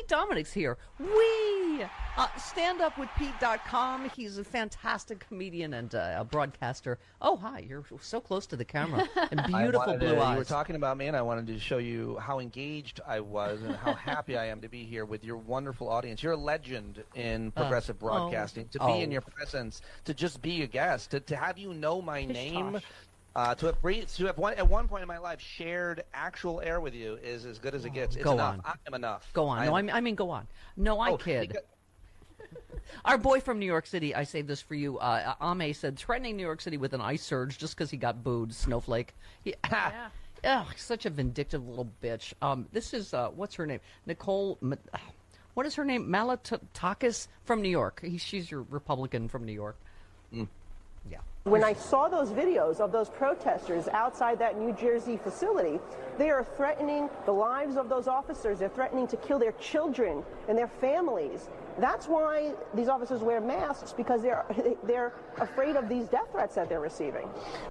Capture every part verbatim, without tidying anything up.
Pete Dominic's here. Whee! Uh, stand up with pete dot com. He's a fantastic comedian and uh, a broadcaster. Oh, hi. You're so close to the camera. And beautiful blue to, eyes. You were talking about me, and I wanted to show you how engaged I was and how happy I am to be here with your wonderful audience. You're a legend in progressive uh, broadcasting. Oh, to be oh. in your presence, to just be a guest, to, to have you know my Pish name. tosh. Uh, to have breathed, to have one, at one point in my life shared actual air with you is as good as it gets. It's go enough. on. I am enough. Go on. I no, am, I mean, I mean, go on. No, I oh, kid. Because, Our boy from New York City, I saved this for you. Uh, Ame said, threatening New York City with an ice surge just because he got booed, snowflake. He, Yeah. Ugh, such a vindictive little bitch. Um, this is, uh, what's her name? Nicole, what is her name? Malotakis from New York. He, she's your Republican from New York. Mm. Yeah. When I saw those videos of those protesters outside that New Jersey facility, they are threatening the lives of those officers. They're threatening to kill their children and their families. That's why these officers wear masks, because they're they're afraid of these death threats that they're receiving.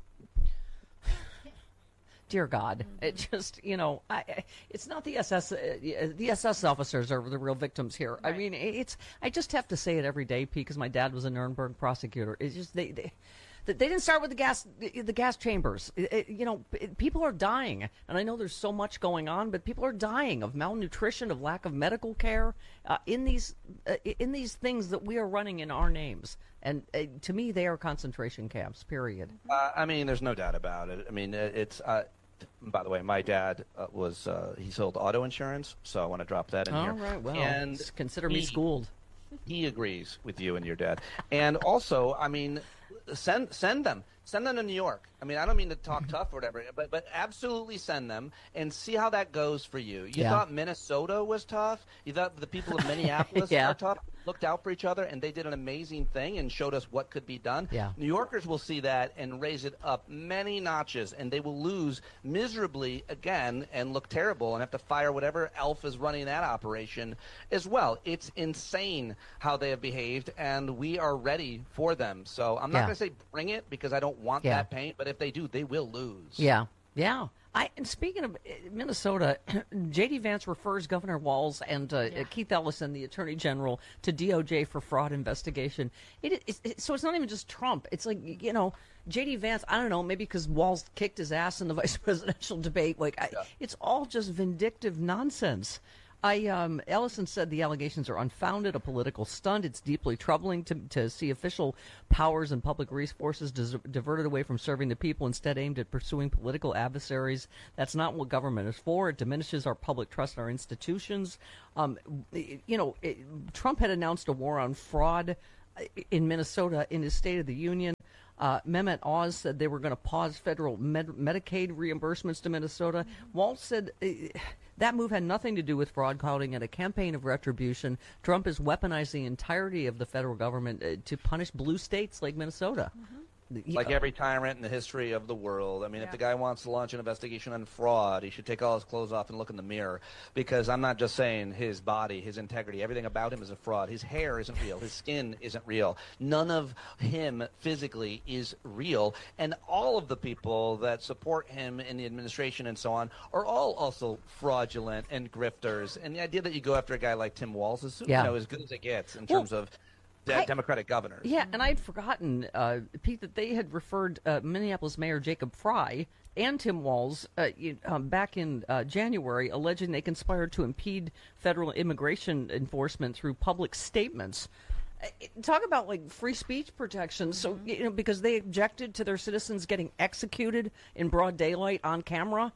Dear God, it just, you know, I, it's not the S S, uh, the S S officers are the real victims here. Right. I mean, it's, I just have to say it every day, Pete, because my dad was a Nuremberg prosecutor. It's just, they, they, they didn't start with the gas, the gas chambers. It, it, you know, it, people are dying, and I know there's so much going on, but people are dying of malnutrition, of lack of medical care, uh, in these, uh, in these things that we are running in our names. And uh, to me, they are concentration camps, period. Uh, I mean, there's no doubt about it. I mean, it's, uh, by the way, my dad uh, was, uh, he sold auto insurance, so I want to drop that in All here. All right, well, and consider he, me schooled. He agrees with you and your dad. And also, I mean, send send them. Send them to New York. I mean, I don't mean to talk tough or whatever, but but absolutely send them and see how that goes for you. You Yeah. thought Minnesota was tough. You thought the people of Minneapolis Yeah. are tough. Looked out for each other, and they did an amazing thing and showed us what could be done. Yeah. New Yorkers will see that and raise it up many notches, and they will lose miserably again and look terrible and have to fire whatever elf is running that operation as well. It's insane how they have behaved, and we are ready for them. So I'm not Yeah. going to say bring it, because I don't want Yeah. that pain, but if they do, they will lose. Yeah, yeah. I, and speaking of uh, Minnesota, J D. Vance refers Governor Walz and uh, Yeah. Keith Ellison, the Attorney General, to D O J for fraud investigation. It, it, it, so it's not even just Trump. It's like, you know, J D. Vance, I don't know, maybe because Walz kicked his ass in the vice presidential debate. Like, I, Yeah. it's all just vindictive nonsense. I um, Ellison said the allegations are unfounded, a political stunt. It's deeply troubling to to see official powers and public resources dis- diverted away from serving the people, instead aimed at pursuing political adversaries. That's not what government is for. It diminishes our public trust in our institutions. Um, you know, it, Trump had announced a war on fraud in Minnesota in his State of the Union. Uh, Mehmet Oz said they were going to pause federal med- Medicaid reimbursements to Minnesota. Mm-hmm. Walz said uh, that move had nothing to do with fraud, calling it a campaign of retribution. Trump is weaponizing the entirety of the federal government uh, to punish blue states like Minnesota. Mm-hmm. Like every tyrant in the history of the world. I mean, Yeah. if the guy wants to launch an investigation on fraud, he should take all his clothes off and look in the mirror. Because I'm not just saying his body, his integrity, everything about him is a fraud. His hair isn't real. His skin isn't real. None of him physically is real. And all of the people that support him in the administration and so on are all also fraudulent and grifters. And the idea that you go after a guy like Tim Walz is Yeah. you know, as good as it gets in Well, terms of de- I- Democratic governors. Yeah, and I'd forgotten, uh, Pete, that they had referred uh, Minneapolis Mayor Jacob Fry and Tim Walz uh, you- um, back in uh, January, alleging they conspired to impede federal immigration enforcement through public statements. Uh, Talk about like free speech protection. So, you know, because they objected to their citizens getting executed in broad daylight on camera,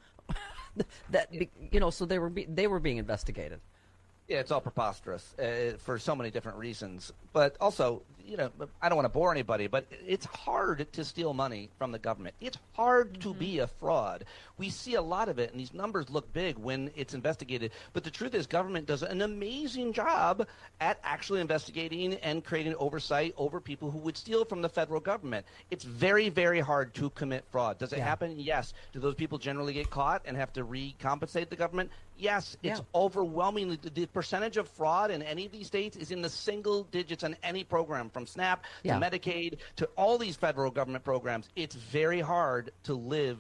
that be- you know, so they were be- they were being investigated. Yeah, it's all preposterous uh, for so many different reasons. But also, you know, I don't want to bore anybody, but it's hard to steal money from the government. It's hard mm-hmm. to be a fraud. We see a lot of it, and these numbers look big when it's investigated. But the truth is, government does an amazing job at actually investigating and creating oversight over people who would steal from the federal government. It's very, very hard to commit fraud. Does it Yeah. happen? Yes. Do those people generally get caught and have to recompensate the government? Yes. It's Yeah. overwhelmingly the, the percentage of fraud in any of these states is in the single digits on any program, from SNAP to Yeah. Medicaid to all these federal government programs. It's very hard to live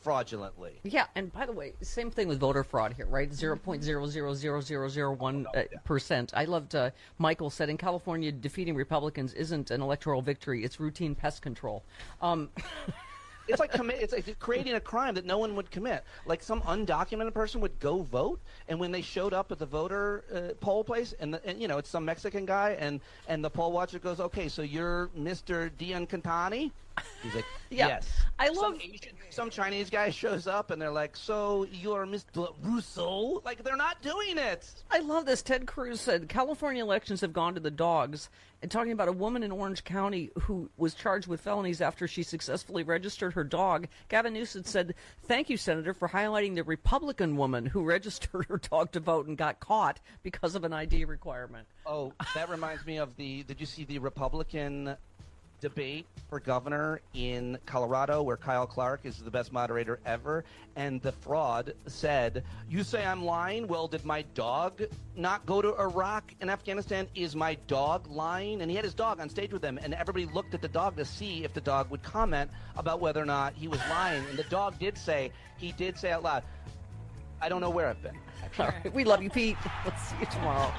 fraudulently. Yeah, and by the way, same thing with voter fraud here, right? zero point zero zero zero zero zero one percent. I loved uh, Michael said in California, defeating Republicans isn't an electoral victory; it's routine pest control. Um, It's like commi- it's like creating a crime that no one would commit. Like some undocumented person would go vote, and when they showed up at the voter uh, poll place, and, the, and you know it's some Mexican guy, and and the poll watcher goes, "Okay, so you're Mister Dian Cantani?" He's like, yeah. "Yes." I love some, Asian, some Chinese guy shows up, and they're like, "So you're Mister Russo?" Like they're not doing it. I love this. Ted Cruz said California elections have gone to the dogs, and talking about a woman in Orange County who was charged with felonies after she successfully registered her dog. Gavin Newsom said, "Thank you, Senator, for highlighting the Republican woman who registered her dog to vote and got caught because of an I D requirement." Oh, that reminds me of the. Did you see the Republican debate for governor in Colorado where Kyle Clark is the best moderator ever, and the fraud said, "You say I'm lying? Well, did my dog not go to Iraq and Afghanistan? Is my dog lying?" And he had his dog on stage with him, and everybody looked at the dog to see if the dog would comment about whether or not he was lying, and the dog did say, he did say out loud, "I don't know where I've been." All right, we love you, Pete. Let's see you tomorrow.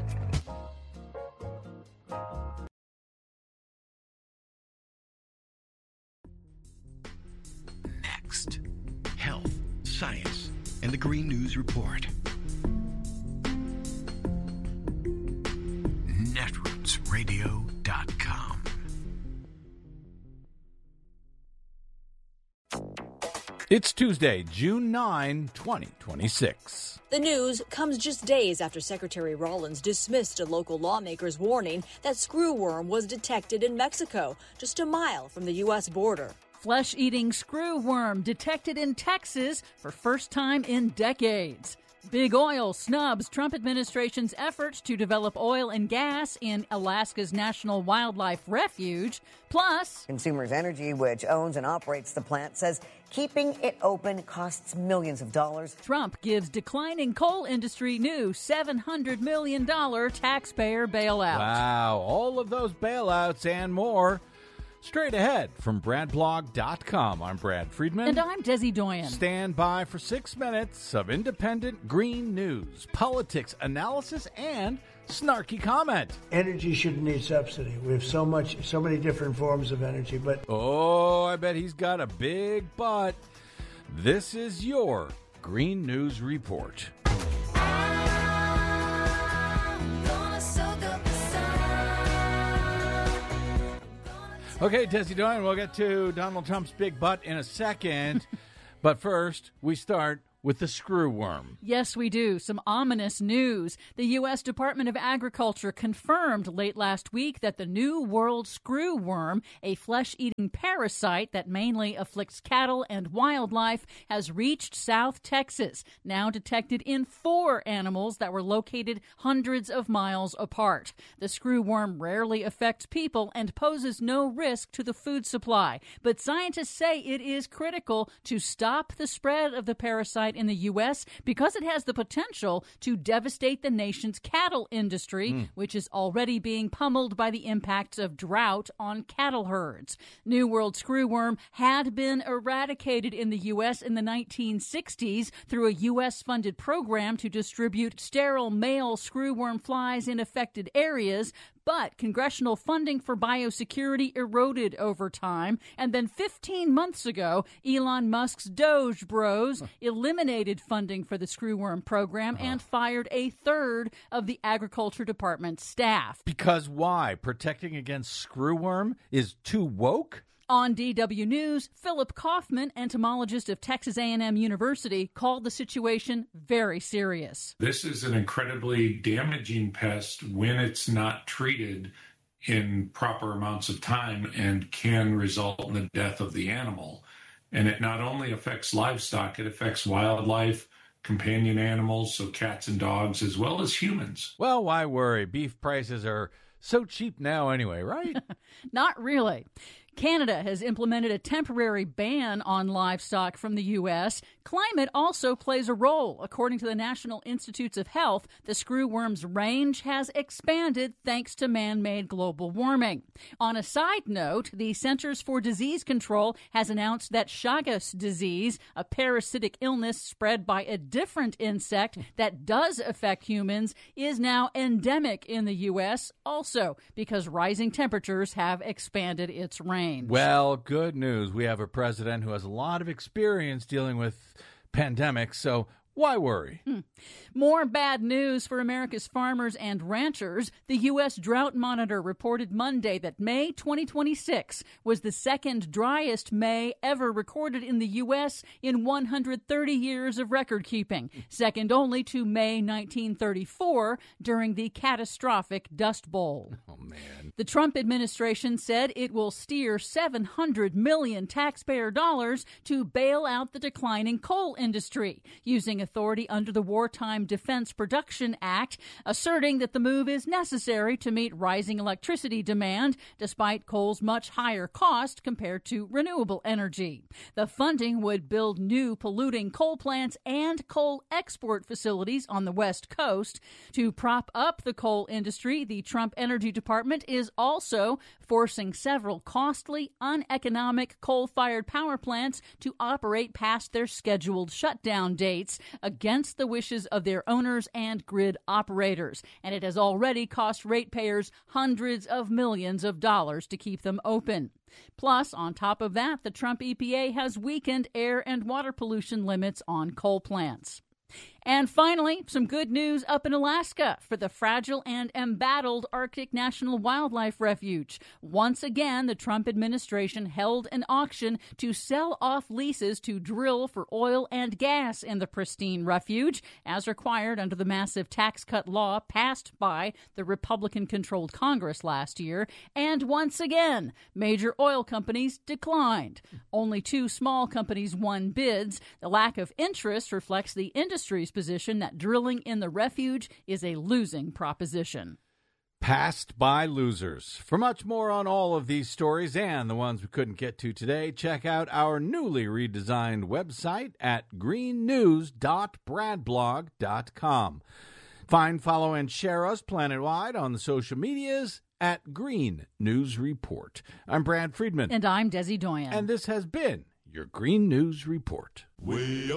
Health, science, and the Green News Report. netroots radio dot com. It's Tuesday, June ninth, twenty twenty-six. The news comes just days after Secretary Rollins dismissed a local lawmaker's warning that screwworm was detected in Mexico, just a mile from the U S border. Flesh-eating screwworm detected in Texas for first time in decades. Big Oil snubs Trump administration's efforts to develop oil and gas in Alaska's National Wildlife Refuge. Plus, Consumers Energy, which owns and operates the plant, says keeping it open costs millions of dollars. Trump gives declining coal industry new seven hundred million dollars taxpayer bailout. Wow, all of those bailouts and more. Straight ahead from brad blog dot com. I'm Brad Friedman. And I'm Desi Doyen. Stand by for six minutes of independent green news, politics, analysis, and snarky comment. Energy shouldn't need subsidy. We have so much, so many different forms of energy, but... Oh, I bet he's got a big butt. This is your Green News Report. Okay, Desi Doyen, we'll get to Donald Trump's big butt in a second. But first, we start with the screwworm. Yes, we do. Some ominous news. The U S Department of Agriculture confirmed late last week that the New World screwworm, a flesh-eating parasite that mainly afflicts cattle and wildlife, has reached South Texas, now detected in four animals that were located hundreds of miles apart. The screwworm rarely affects people and poses no risk to the food supply, but scientists say it is critical to stop the spread of the parasite in the U S because it has the potential to devastate the nation's cattle industry, mm. which is already being pummeled by the impacts of drought on cattle herds. New World screwworm had been eradicated in the U S in the nineteen sixties through a U S-funded program to distribute sterile male screwworm flies in affected areas. But congressional funding for biosecurity eroded over time. And then fifteen months ago, Elon Musk's Doge Bros eliminated funding for the screwworm program uh. and fired a third of the Agriculture Department staff. Because why? Protecting against screwworm is too woke? On D W News, Philip Kaufman, entomologist of Texas A and M University, called the situation very serious. This is an incredibly damaging pest when it's not treated in proper amounts of time and can result in the death of the animal. And it not only affects livestock, it affects wildlife, companion animals, so cats and dogs, as well as humans. Well, why worry? Beef prices are so cheap now anyway, right? Not really. Canada has implemented a temporary ban on livestock from the U S. Climate also plays a role. According to the National Institutes of Health, the screwworm's range has expanded thanks to man-made global warming. On a side note, the Centers for Disease Control has announced that Chagas disease, a parasitic illness spread by a different insect that does affect humans, is now endemic in the U S, also because rising temperatures have expanded its range. Well, good news. We have a president who has a lot of experience dealing with pandemics, so why worry? Hmm. More bad news for America's farmers and ranchers. The U S Drought Monitor reported Monday that May twenty twenty-six was the second driest May ever recorded in the U S in one hundred thirty years of record keeping, second only to May nineteen thirty-four during the catastrophic Dust Bowl. Oh, man. The Trump administration said it will steer seven hundred million dollars taxpayer dollars to bail out the declining coal industry, using authority under the Wartime Defense Production Act, asserting that the move is necessary to meet rising electricity demand, despite coal's much higher cost compared to renewable energy. The funding would build new polluting coal plants and coal export facilities on the West Coast. To prop up the coal industry, the Trump Energy Department is also forcing several costly, uneconomic coal-fired power plants to operate past their scheduled shutdown dates, against the wishes of their owners and grid operators. And it has already cost ratepayers hundreds of millions of dollars to keep them open. Plus, on top of that, the Trump E P A has weakened air and water pollution limits on coal plants. And finally, some good news up in Alaska for the fragile and embattled Arctic National Wildlife Refuge. Once again, the Trump administration held an auction to sell off leases to drill for oil and gas in the pristine refuge, as required under the massive tax cut law passed by the Republican-controlled Congress last year. And once again, major oil companies declined. Only two small companies won bids. The lack of interest reflects the industry's position that drilling in the refuge is a losing proposition. Passed by losers. For much more on all of these stories and the ones we couldn't get to today, check out our newly redesigned website at green news dot brad blog dot com. Find, follow, and share us planet-wide on the social medias at Green News Report. I'm Brad Friedman. And I'm Desi Doyen. And this has been your Green News Report. Way up.